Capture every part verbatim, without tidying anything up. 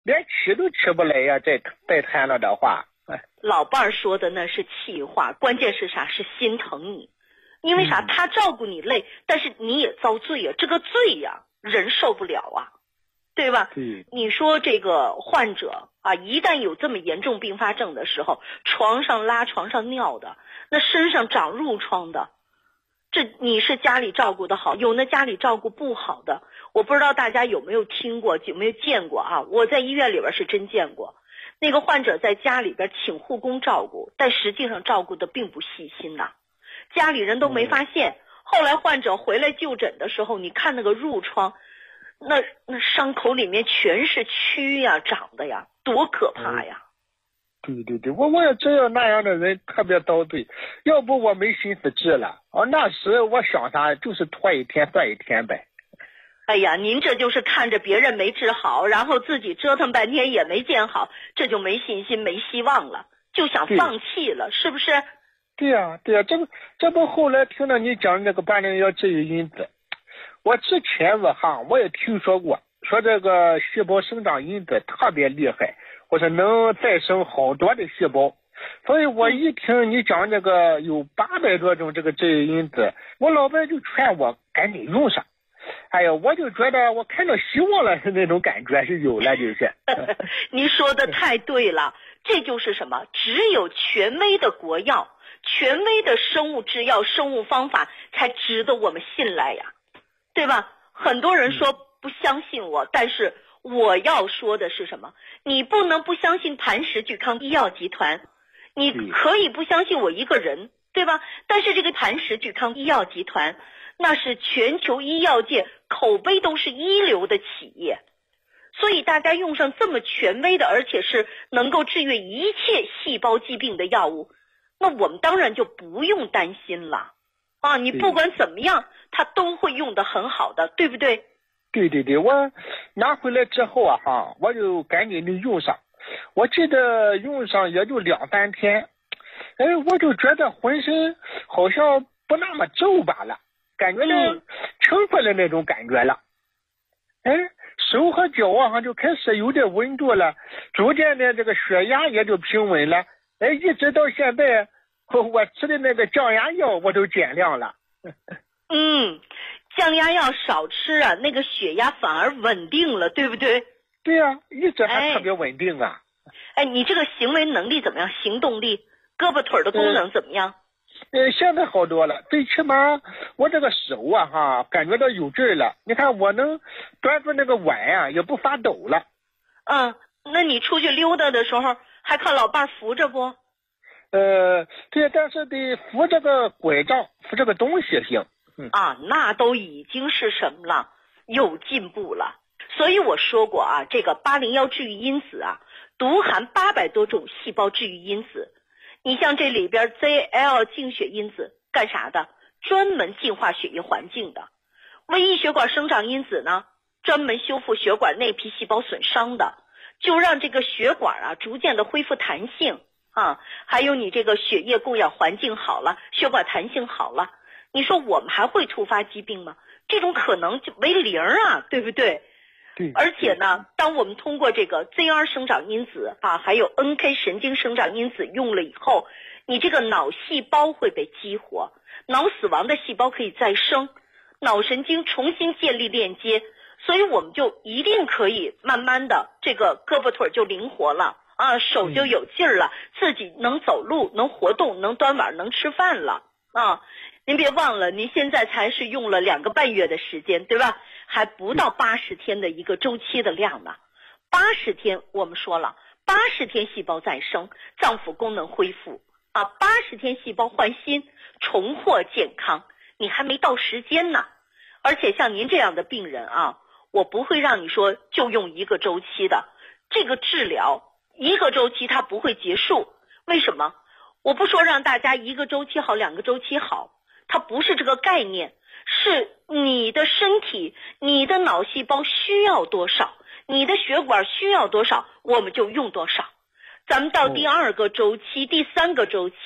连吃都吃不来呀，再再谈了的话。 老伴儿说的那是气话，关键是啥？是心疼你，因为啥？ 嗯、 他照顾你累，但是你也遭罪啊，这个罪呀、啊，人受不了啊，对吧？ 对。 你说这个患者啊，一旦有这么严重并发症的时候，床上拉床上尿的，那身上长褥疮的，这你是家里照顾的好，有那家里照顾不好的，我不知道大家有没有听过，有没有见过啊？我在医院里边是真见过。那个患者在家里边请护工照顾，但实际上照顾的并不细心呐、啊，家里人都没发现。后来患者回来就诊的时候，你看那个褥疮，那那伤口里面全是蛆呀，长的呀，多可怕呀！ 对对对，我我也知道那样的人特别遭罪，要不我没心思治了。哦，那时我想啥，就是拖一天算一天呗。 哎呀，您这就是看着别人没治好，然后自己折腾半天也没见好，这就没信心没希望了，就想放弃了，是不是？ 对呀、啊、对呀、啊，这不这不后来听到你讲那个八零幺治愈因子，我之前我哈我也听说过，说这个细胞生长因子特别厉害，或者能再生好多的细胞，所以我一听你讲这个有八百多种这个治愈因子，我老伴就劝我赶紧用上。哎呀，我就觉得我看到希望了，那种感觉是有了，就是。 您说的太对了，这就是什么？只有权威的国药、权威的生物制药、生物方法才值得我们信赖呀，对吧？很多人说不相信我，但是我要说的是什么？你不能不相信磐石聚康医药集团，你可以不相信我一个人，对吧？但是这个磐石聚康医药集团，那是全球医药界口碑都是一流的企业，所以大家用上这么权威的，而且是能够治愈一切细胞疾病的药物，那我们当然就不用担心了啊！你不管怎么样，它都会用得很好的，对不对？ 对对对，我拿回来之后啊哈，我就赶紧就用上，我记得用上也就两三天，哎，我就觉得浑身好像不那么皱巴了。感觉到轻快的那种感觉了，哎，手和脚啊就开始有点温度了，逐渐的这个血压也就平稳了，哎，一直到现在，我吃的那个降压药我都减量了。 嗯，降压药少吃啊，那个血压反而稳定了，对不对？ 对呀、啊，一直还特别稳定啊。 哎，你这个行为能力怎么样？行动力、胳膊腿的功能怎么样？ 呃，现在好多了，最起码我这个手啊哈，感觉到有劲儿了。你看我能端住那个碗啊，也不发抖了。 嗯，那你出去溜达的时候，还靠老伴扶着不？ 呃，对，但是得扶这个拐杖，扶这个东西行。嗯、 啊，那都已经是什么了？有进步了。所以我说过啊，这个八零幺治愈因子啊，独含八百多种细胞治愈因子。你像这里边 Z L 净血因子干啥的？专门净化血液环境的。微异血管生长因子呢，专门修复血管内皮细胞损伤的，就让这个血管啊逐渐的恢复弹性啊。还有你这个血液供氧环境好了，血管弹性好了，你说我们还会突发疾病吗？这种可能就为零啊，对不对？ 对。 而且呢，当我们通过这个 Z R 生长因子啊，还有 N K 神经生长因子用了以后，你这个脑细胞会被激活，脑死亡的细胞可以再生，脑神经重新建立链接，所以我们就一定可以慢慢的这个胳膊腿就灵活了啊，手就有劲儿了，自己能走路，能活动，能端碗，能吃饭了啊。您别忘了，您现在才是用了两个半月的时间，对吧？还不到八十天的一个周期的量呢。八十天我们说了，八十天细胞再生，脏腑功能恢复啊，八十天细胞换新，重获健康，你还没到时间呢。而且像您这样的病人啊，我不会让你说就用一个周期的，这个治疗一个周期它不会结束。为什么？我不说让大家一个周期好，两个周期好，它不是这个概念，是你的身体，你的脑细胞需要多少，你的血管需要多少，我们就用多少。咱们到第二个周期、第三个周期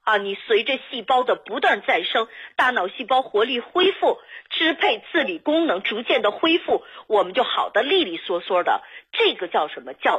啊，你随着细胞的不断再生，大脑细胞活力恢复，支配自理功能逐渐的恢复，我们就好的利利索索的，这个叫什么？叫